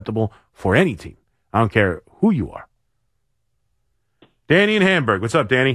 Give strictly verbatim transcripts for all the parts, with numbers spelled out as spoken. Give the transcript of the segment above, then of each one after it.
acceptable for any team. I don't care who you are. Danny in Hamburg. What's up, Danny?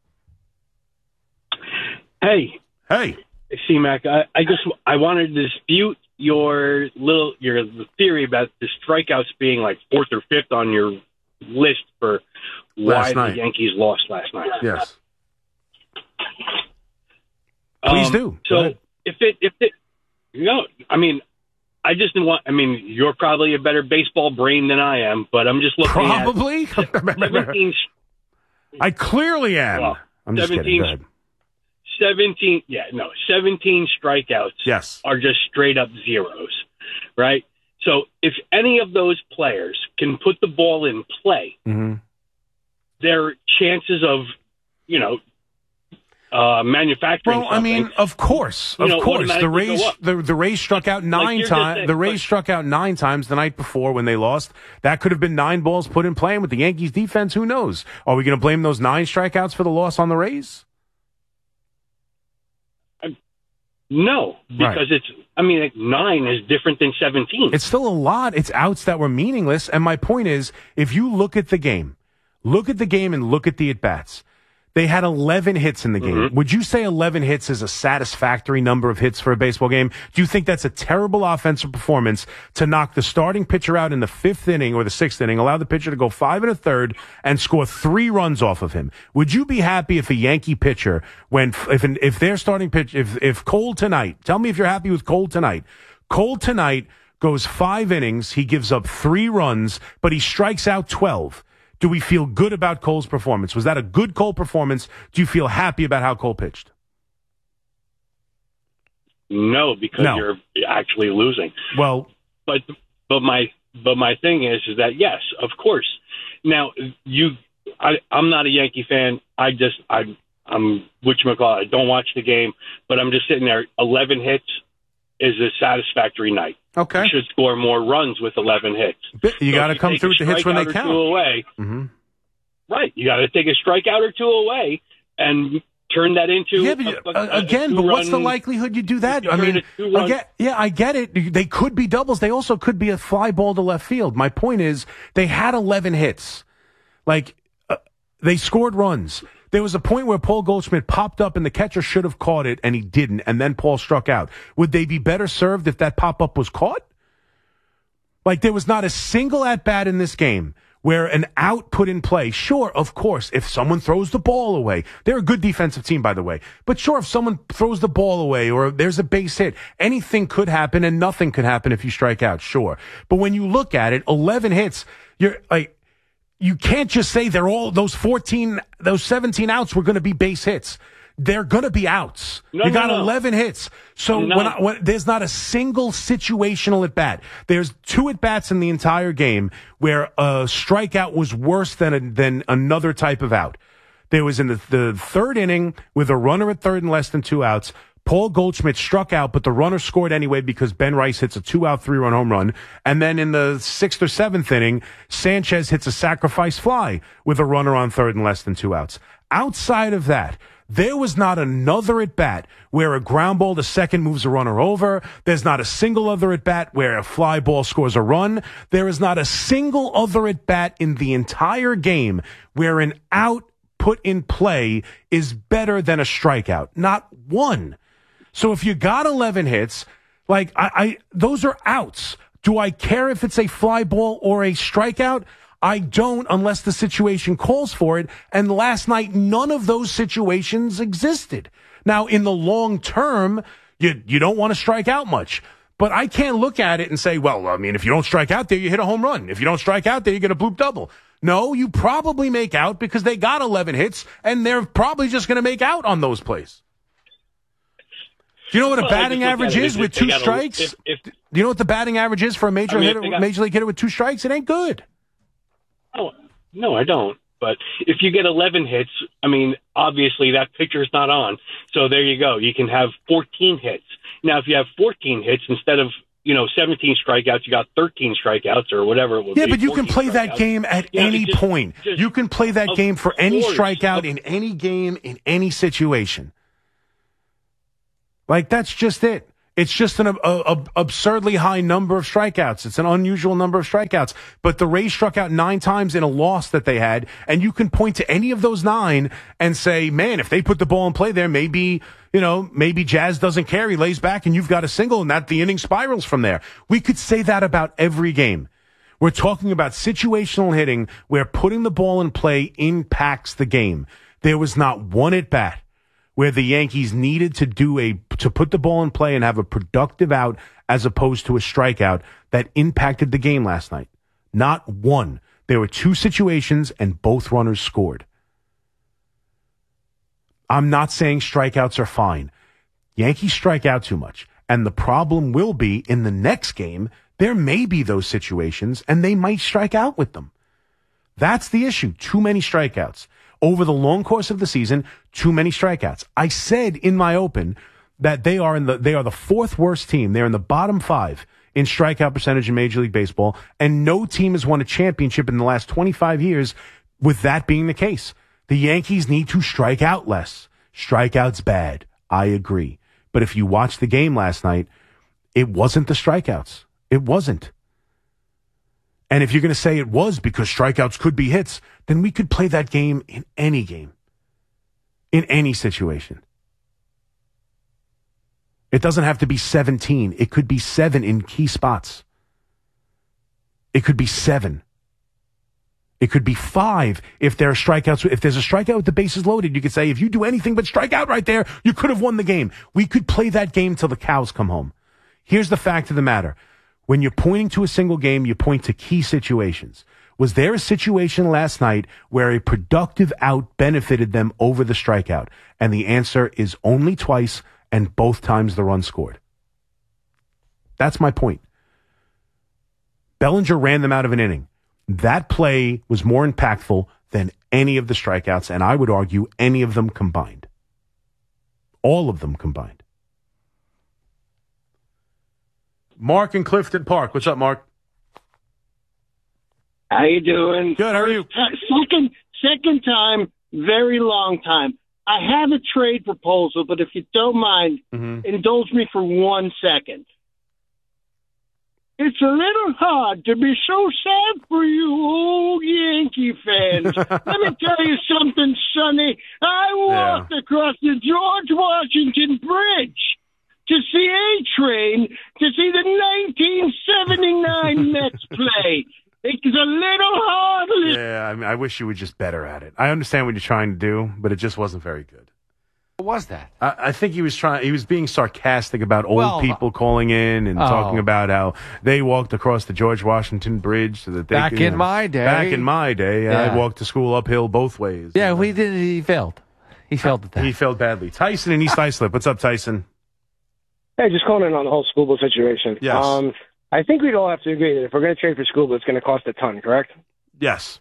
Hey. Hey. C-Mac, I, I just I wanted to dispute your little your theory about the strikeouts being like fourth or fifth on your list for why Last night. the Yankees lost last night. Yes. Please Um, do. So if it if it you know, I mean, I just didn't want. I mean, you're probably a better baseball brain than I am, but I'm just looking Probably? at seventeen. I clearly am. Well, I'm just kidding. Go ahead. seventeen, yeah, no, seventeen strikeouts Yes. are just straight up zeros, right? So if any of those players can put the ball in play, Mm-hmm. their chances of, you know, uh, manufacturing Well, I mean, of course, of you know, course, the automatically Rays, go up. the, the Rays struck out nine you're just times. saying, The Rays but- struck out nine times the night before when they lost. That could have been nine balls put in play. And with the Yankees defense, who knows? Are we going to blame those nine strikeouts for the loss on the Rays? No, because Right. it's, I mean, like, nine is different than seventeen. It's still a lot. It's outs that were meaningless. And my point is, if you look at the game, look at the game and look at the at-bats. They had eleven hits in the game. Mm-hmm. Would you say eleven hits is a satisfactory number of hits for a baseball game? Do you think that's a terrible offensive performance to knock the starting pitcher out in the fifth inning or the sixth inning, allow the pitcher to go five and a third and score three runs off of him? Would you be happy if a Yankee pitcher, when if an, if their starting pitch, if if Cole tonight, tell me if you're happy with Cole tonight. Cole tonight goes five innings, he gives up three runs, but he strikes out twelve. Do we feel good about Cole's performance? Was that a good Cole performance? Do you feel happy about how Cole pitched? No, because No. you're actually losing. Well, But but my but my thing is is that yes, of course. Now you, I I'm not a Yankee fan. I just I I'm whatchamacallit, I don't watch the game, but I'm just sitting there. Eleven hits is a satisfactory night. okay. You should score more runs with eleven hits. You So got to if come take through a with the hits when they strikeout or count. Two away, Mm-hmm. right? You got to take a strikeout or two away and turn that into Yeah, but a, a, uh, again, a but what's the two-run- likelihood you do that? I turn mean, a two-run- I get, yeah, I get it. They could be doubles. They also could be a fly ball to left field. My point is, they had eleven hits. Like, uh, they scored runs. There was a point where Paul Goldschmidt popped up and the catcher should have caught it, and he didn't, and then Paul struck out. Would they be better served if that pop-up was caught? Like, there was not a single at-bat in this game where an out put in play. Sure, of course, if someone throws the ball away. They're a good defensive team, by the way. But sure, if someone throws the ball away or there's a base hit, anything could happen and nothing could happen if you strike out, sure. But when you look at it, eleven hits, you're like, you can't just say they're all, those fourteen, those seventeen outs were going to be base hits. They're going to be outs. No, you got no, no. eleven hits. So No. when, I, when there's not a single situational at bat, there's two at bats in the entire game where a strikeout was worse than a, than another type of out. There was in the, the third inning with a runner at third and less than two outs. Paul Goldschmidt struck out, but the runner scored anyway because Ben Rice hits a two-out, three-run home run. And then in the sixth or seventh inning, Sanchez hits a sacrifice fly with a runner on third and less than two outs. Outside of that, there was not another at-bat where a ground ball to second moves a runner over. There's not a single other at-bat where a fly ball scores a run. There is not a single other at-bat in the entire game where an out put in play is better than a strikeout. Not one. So if you got eleven hits, like I, I, those are outs. Do I care if it's a fly ball or a strikeout? I don't, unless the situation calls for it. And last night, none of those situations existed. Now, in the long term, you you don't want to strike out much. But I can't look at it and say, well, I mean, if you don't strike out there, you hit a home run. If you don't strike out there, you get a bloop double. No, you probably make out because they got eleven hits, and they're probably just going to make out on those plays. Do you know what a Well, I batting just look average at it is as with if they two got a- strikes? if- if- Do you know what the batting average is for a major I mean, if hitter, they got- major league hitter with two strikes? It ain't good. Oh, no, I don't. But if you get eleven hits, I mean, obviously that pitcher's not on. So there you go. You can have fourteen hits. Now, if you have fourteen hits instead of, you know, seventeen strikeouts, you got thirteen strikeouts or whatever it will Yeah, be. but you can fourteen play that strikeouts. game at Yeah, any it just- point. just- You can play that of game for any course. strikeout Of- in any game, in any situation. Like, that's just it. It's just an a, a, absurdly high number of strikeouts. It's an unusual number of strikeouts. But the Rays struck out nine times in a loss that they had, and you can point to any of those nine and say, man, if they put the ball in play there, maybe, you know, maybe Jazz doesn't care. He lays back, and you've got a single, and that the inning spirals from there. We could say that about every game. We're talking about situational hitting where putting the ball in play impacts the game. There was not one at bat where the Yankees needed to do a to put the ball in play and have a productive out as opposed to a strikeout that impacted the game last night. Not one. There were two situations and both runners scored. I'm not saying strikeouts are fine. Yankees strike out too much. And the problem will be in the next game, there may be those situations and they might strike out with them. That's the issue. Too many strikeouts. Over the long course of the season, too many strikeouts. I said in my open that they are in the they are the fourth worst team. They're in the bottom five in strikeout percentage in Major League Baseball, and no team has won a championship in the last twenty-five years with that being the case. The Yankees need to strike out less. Strikeouts bad. I agree. But if you watched the game last night, it wasn't the strikeouts. It wasn't. And if you're going to say it was because strikeouts could be hits, then we could play that game in any game, in any situation. It doesn't have to be seventeen. It could be seven in key spots. It could be seven. It could be five if there are strikeouts. If there's a strikeout with the bases loaded, you could say, if you do anything but strike out right there, you could have won the game. We could play that game till the cows come home. Here's the fact of the matter. When you're pointing to a single game, you point to key situations. Was there a situation last night where a productive out benefited them over the strikeout? And the answer is only twice, and both times the run scored. That's my point. Bellinger ran them out of an inning. That play was more impactful than any of the strikeouts, and I would argue any of them combined. All of them combined. Mark in Clifton Park. What's up, Mark? How you doing? Good. How are you? Second, second time, very long time. I have a trade proposal, but if you don't mind, mm-hmm. indulge me for one second. It's a little hard to be so sad for you old Yankee fans. Let me tell you something, Sonny. I walked yeah. across the George Washington Bridge to see A-Train, to see the nineteen seventy-nine Mets play. It's a little hard. Yeah, I mean, I wish you were just better at it. I understand what you're trying to do, but it just wasn't very good. What was that? I, I think he was trying. He was being sarcastic about old well, people calling in and oh. talking about how they walked across the George Washington Bridge so that they back could, in you know, my day. Back in my day, yeah. I walked to school uphill both ways. Yeah, we did. He failed. He failed at that. He failed badly. Tyson in East Islip. What's up, Tyson? Hey, just calling in on the whole Skubal situation. Yes. Um, I think we'd all have to agree that if we're going to trade for Skubal, it's going to cost a ton, correct? Yes.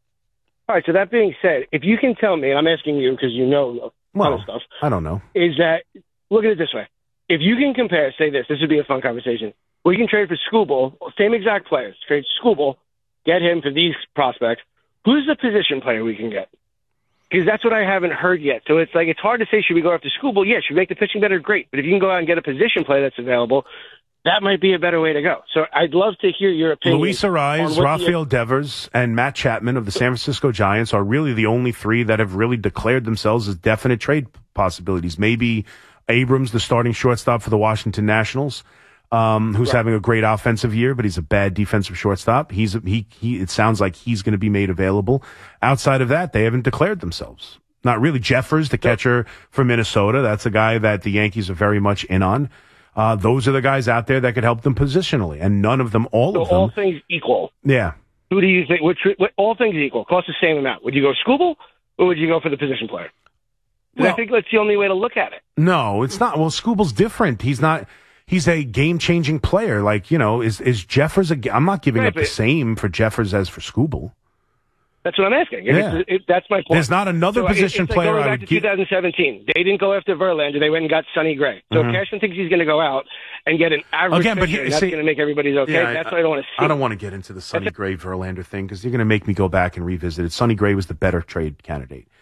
All right, so that being said, if you can tell me, and I'm asking you because you know a ton well, of stuff. I don't know. Is that, look at it this way. If you can compare, say this, this would be a fun conversation. We can trade for Skubal, same exact players, trade Skubal, get him for these prospects. Who's the position player we can get? Because that's what I haven't heard yet. So it's like, it's hard to say, should we go after Skubal? Yeah, should we make the pitching better? Great. But if you can go out and get a position player that's available, that might be a better way to go. So I'd love to hear your opinion. Luis Arraez, Rafael the... Devers, and Matt Chapman of the San Francisco Giants are really the only three that have really declared themselves as definite trade possibilities. Maybe Abrams, the starting shortstop for the Washington Nationals, um, who's right. having a great offensive year, but he's a bad defensive shortstop. He's he he. It sounds like he's going to be made available. Outside of that, they haven't declared themselves. Not really. Jeffers, the catcher for Minnesota, that's a guy that the Yankees are very much in on. Uh, those are the guys out there that could help them positionally, and none of them, all so of them. all things equal. Yeah. Who do you think? Which, what, all things equal, cost the same amount. Would you go Skubal, or would you go for the position player? Well, I think that's the only way to look at it. No, it's not. Well, Skubal's different. He's not. He's a game-changing player. Like, you know, is is Jeffers? A, I'm not giving right, up the same for Jeffers as for Skubal. That's what I'm asking. Yeah. It's, it, that's my point. There's not another so position it's like player. Going I back would to give... twenty seventeen, they didn't go after Verlander. They went and got Sonny Gray. So mm-hmm. if Cashman thinks he's going to go out and get an average Again, but pitcher, he, that's see, going to make everybody's okay. Yeah, that's I, what I don't want to see. I don't want to get into the Sonny Gray Verlander thing because you're going to make me go back and revisit it. Sonny Gray was the better trade candidate.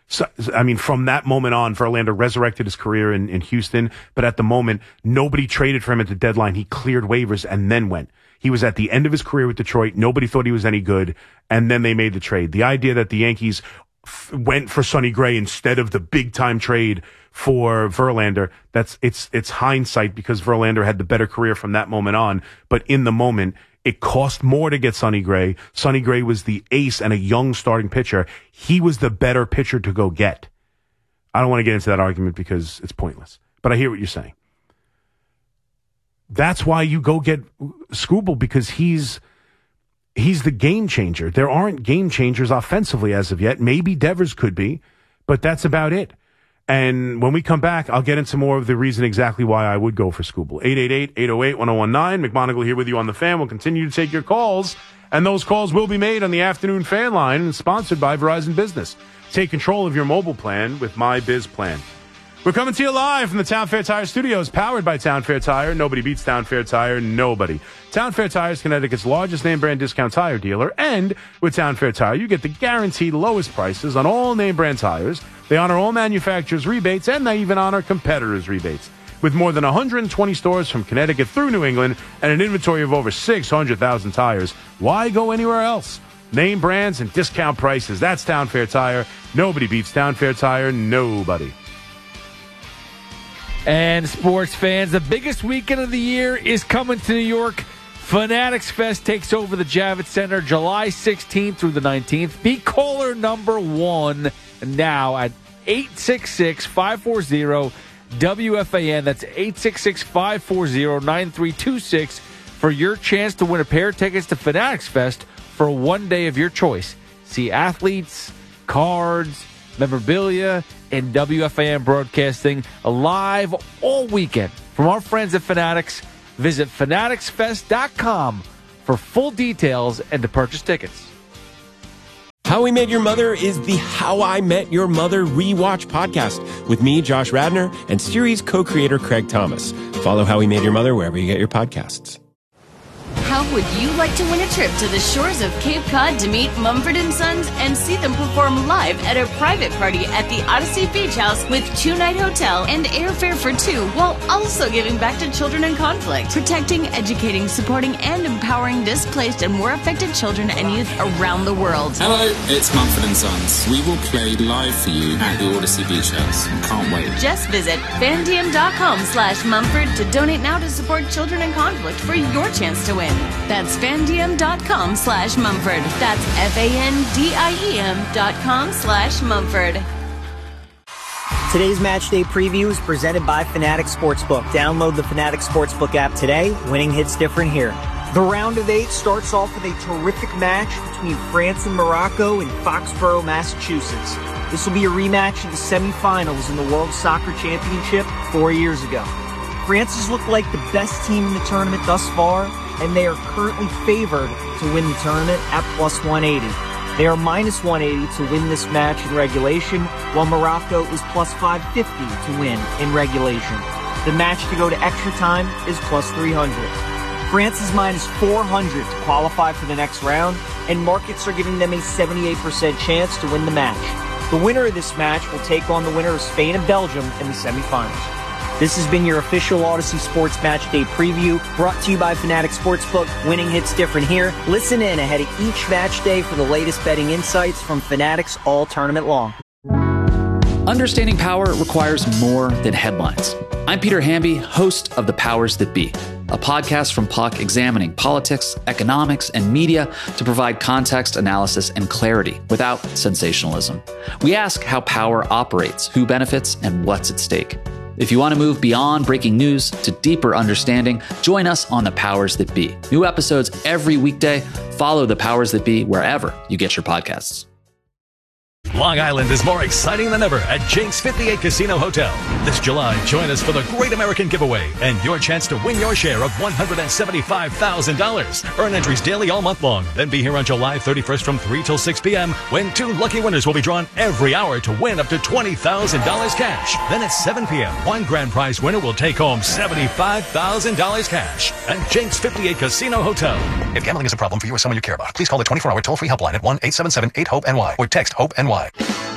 So, I mean, from that moment on, Verlander resurrected his career in, in Houston, but at the moment, nobody traded for him at the deadline. He cleared waivers and then went. He was at the end of his career with Detroit. Nobody thought he was any good, and then they made the trade. The idea that the Yankees f- went for Sonny Gray instead of the big-time trade for Verlander, that's it's it's hindsight because Verlander had the better career from that moment on. But in the moment, it cost more to get Sonny Gray. Sonny Gray was the ace and a young starting pitcher. He was the better pitcher to go get. I don't want to get into that argument because it's pointless, but I hear what you're saying. That's why you go get Skubal, because he's he's the game changer. There aren't game changers offensively as of yet. Maybe Devers could be, but that's about it. And when we come back, I'll get into more of the reason exactly why I would go for Skubal. eight eight eight, eight oh eight, one oh one nine. McMonagle here with you on the Fan. We'll continue to take your calls, and those calls will be made on the Afternoon Fan Line and sponsored by Verizon Business. Take control of your mobile plan with My Biz Plan. We're coming to you live from the Town Fair Tire Studios, powered by Town Fair Tire. Nobody beats Town Fair Tire. Nobody. Town Fair Tire is Connecticut's largest name brand discount tire dealer. And with Town Fair Tire, you get the guaranteed lowest prices on all name brand tires. They honor all manufacturers' rebates, and they even honor competitors' rebates. With more than one hundred twenty stores from Connecticut through New England and an inventory of over six hundred thousand tires, why go anywhere else? Name brands and discount prices. That's Town Fair Tire. Nobody beats Town Fair Tire. Nobody. And sports fans, the biggest weekend of the year is coming to New York. Fanatics Fest takes over the Javits Center July sixteenth through the nineteenth. Be caller number one now at eight six six, five four zero, W F A N. That's eight six six, five four zero, nine three two six for your chance to win a pair of tickets to Fanatics Fest for one day of your choice. See athletes, cards, memorabilia, and W F A N broadcasting live all weekend from our friends at Fanatics. Visit fanatics fest dot com for full details and to purchase tickets. How We Met Your Mother is the How I Met Your Mother rewatch podcast with me, Josh Radnor, and series co-creator Craig Thomas. Follow How We Met Your Mother wherever you get your podcasts. How would you like to win a trip to the shores of Cape Cod to meet Mumford and Sons and see them perform live at a private party at the Odyssey Beach House with two-night hotel and airfare for two, while also giving back to children in conflict, protecting, educating, supporting, and empowering displaced and war affected children and youth around the world? Hello, it's Mumford and Sons. We will play live for you at the Odyssey Beach House. Can't wait. Just visit fandiem.com slash Mumford to donate now to support children in conflict for your chance to win. That's fandiem.com slash Mumford. That's F-A-N-D-I-E-M dot com slash Mumford. Today's match day preview is presented by Fanatics Sportsbook. Download the Fanatics Sportsbook app today. Winning hits different here. The round of eight starts off with a terrific match between France and Morocco in Foxborough, Massachusetts. This will be a rematch of the semifinals in the World Soccer Championship four years ago. France has looked like the best team in the tournament thus far, and they are currently favored to win the tournament at plus one eighty. They are minus one eighty to win this match in regulation, while Morocco is plus five fifty to win in regulation. The match to go to extra time is plus three hundred. France is minus four hundred to qualify for the next round, and markets are giving them a seventy-eight percent chance to win the match. The winner of this match will take on the winner of Spain and Belgium in the semifinals. This has been your official Odyssey Sports Match Day preview, brought to you by Fanatics Sportsbook. Winning hits different here. Listen in ahead of each match day for the latest betting insights from Fanatics all tournament long. Understanding power requires more than headlines. I'm Peter Hamby, host of The Powers That Be, a podcast from Puck examining politics, economics, and media to provide context, analysis, and clarity without sensationalism. We ask how power operates, who benefits, and what's at stake. If you want to move beyond breaking news to deeper understanding, join us on The Powers That Be. New episodes every weekday. Follow The Powers That Be wherever you get your podcasts. Long Island is more exciting than ever at Jake's fifty-eight Casino Hotel. This July, join us for the Great American Giveaway and your chance to win your share of one hundred seventy-five thousand dollars. Earn entries daily all month long. Then be here on July thirty-first from three till six p.m. when two lucky winners will be drawn every hour to win up to twenty thousand dollars cash. Then at seven p.m., one grand prize winner will take home seventy-five thousand dollars cash at Jake's fifty-eight Casino Hotel. If gambling is a problem for you or someone you care about, please call the twenty-four hour toll-free helpline at one eight seven seven eight hope N Y or text HOPE-N Y.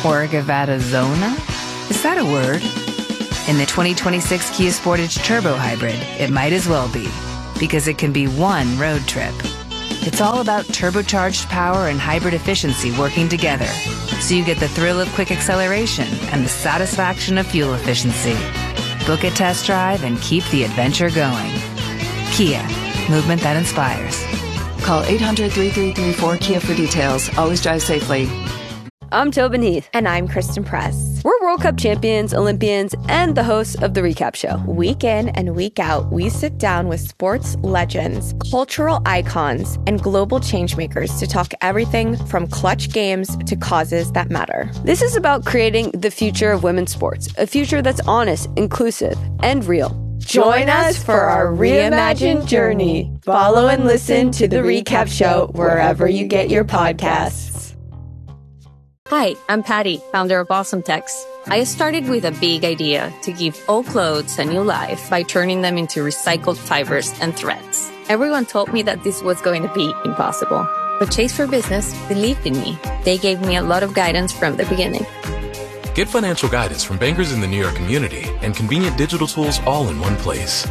Or Gavada-zona? Is that a word? In the twenty twenty-six Kia Sportage Turbo Hybrid, it might as well be, because it can be one road trip. It's all about turbocharged power and hybrid efficiency working together, so you get the thrill of quick acceleration and the satisfaction of fuel efficiency. Book a test drive and keep the adventure going. Kia, movement that inspires. Call eight hundred, three three three, four K I A for details. Always drive safely. I'm Tobin Heath. And I'm Kristen Press. We're World Cup champions, Olympians, and the hosts of The Recap Show. Week in and week out, we sit down with sports legends, cultural icons, and global changemakers to talk everything from clutch games to causes that matter. This is about creating the future of women's sports, a future that's honest, inclusive, and real. Join us for our reimagined journey. Follow and listen to The Recap Show wherever you get your podcasts. Hi, I'm Patty, founder of Awesome Tex. I started with a big idea to give old clothes a new life by turning them into recycled fibers and threads. Everyone told me that this was going to be impossible, but Chase for Business believed in me. They gave me a lot of guidance from the beginning. Get financial guidance from bankers in the New York community and convenient digital tools all in one place.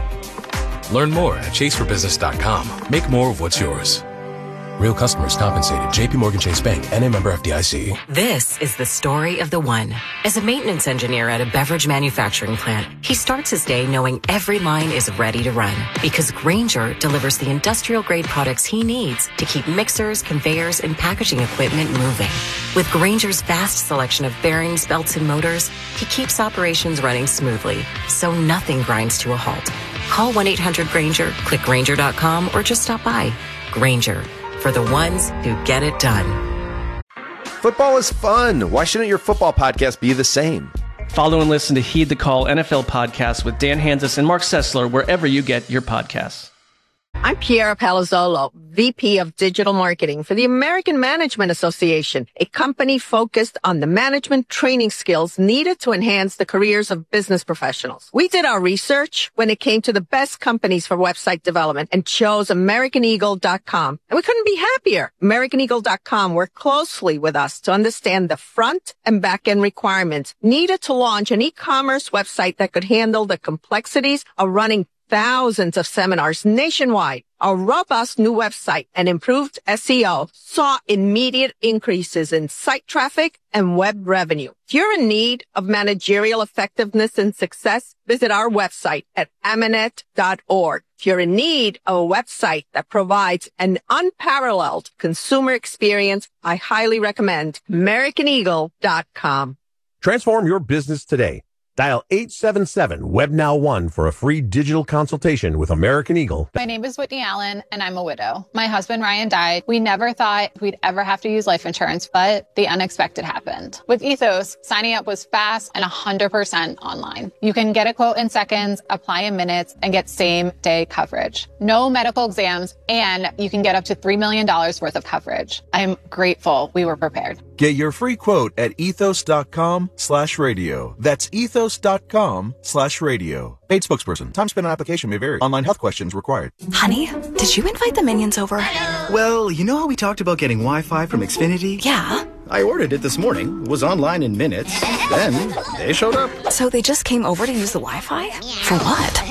Learn more at chase for business dot com. Make more of what's yours. Real customers compensated. J P Morgan Chase Bank, N A member F D I C. This is the story of the one. As a maintenance engineer at a beverage manufacturing plant, he starts his day knowing every line is ready to run because Grainger delivers the industrial-grade products he needs to keep mixers, conveyors, and packaging equipment moving. With Grainger's vast selection of bearings, belts, and motors, he keeps operations running smoothly, so nothing grinds to a halt. Call one eight hundred Grainger, click Grainger dot com, or just stop by. Grainger, for the ones who get it done. Football is fun. Why shouldn't your football podcast be the same? Follow and listen to Heed the Call N F L podcast with Dan Hanzus and Mark Sessler wherever you get your podcasts. I'm Kiara Palazzolo, V P of Digital Marketing for the American Management Association, a company focused on the management training skills needed to enhance the careers of business professionals. We did our research when it came to the best companies for website development and chose American Eagle dot com. And we couldn't be happier. American Eagle dot com worked closely with us to understand the front and back end requirements needed to launch an e-commerce website that could handle the complexities of running thousands of seminars nationwide. Our robust new website and improved S E O saw immediate increases in site traffic and web revenue. If you're in need of managerial effectiveness and success, visit our website at amanet dot org. If you're in need of a website that provides an unparalleled consumer experience, I highly recommend American Eagle dot com. Transform your business today. Dial eight seven seven, W E B Now one for a free digital consultation with American Eagle. My name is Whitney Allen, and I'm a widow. My husband, Ryan, died. We never thought we'd ever have to use life insurance, but the unexpected happened. With Ethos, signing up was fast and one hundred percent online. You can get a quote in seconds, apply in minutes, and get same-day coverage. No medical exams, and you can get up to three million dollars worth of coverage. I'm grateful we were prepared. Get your free quote at ethos.com slash radio. That's ethos.com slash radio. Paid spokesperson. Time spent on application may vary. Online health questions required. Honey, did you invite the Minions over? Well, you know how we talked about getting Wi-Fi from Xfinity? Yeah. I ordered it this morning, was online in minutes, then they showed up. So they just came over to use the Wi-Fi? For what?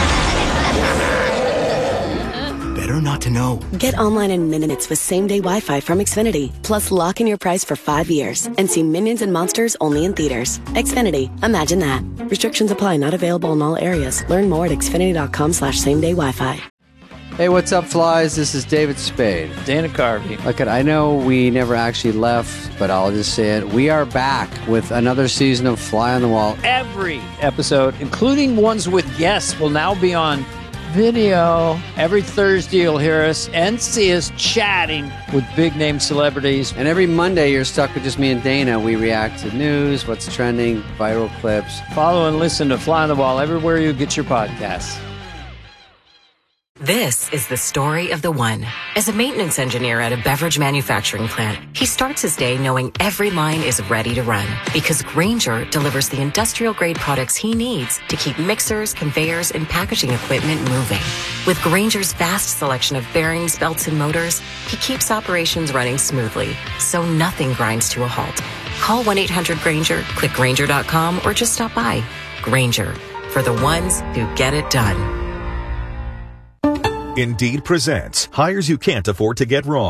Better not to know. Get online in minutes with same-day Wi-Fi from Xfinity. Plus, lock in your price for five years and see Minions and Monsters only in theaters. Xfinity. Imagine that. Restrictions apply. Not available in all areas. Learn more at xfinity.com slash same-day Wi-Fi. Hey, what's up, flies? This is David Spade. Dana Carvey. Look, I know we never actually left, but I'll just say it. We are back with another season of Fly on the Wall. Every episode, including ones with guests, will now be on video. Every Thursday you'll hear us and see us chatting with big name celebrities. And every Monday you're stuck with just me and Dana. We react to news, what's trending, viral clips. Follow and listen to Fly on the Wall everywhere you get your podcasts. This is the story of the one. As a maintenance engineer at a beverage manufacturing plant, he starts his day knowing every line is ready to run because Grainger delivers the industrial-grade products he needs to keep mixers, conveyors, and packaging equipment moving. With Grainger's vast selection of bearings, belts, and motors, he keeps operations running smoothly, so nothing grinds to a halt. Call one eight hundred Granger, click Granger dot com, or just stop by. Granger, for the ones who get it done. Indeed presents hires you can't afford to get wrong.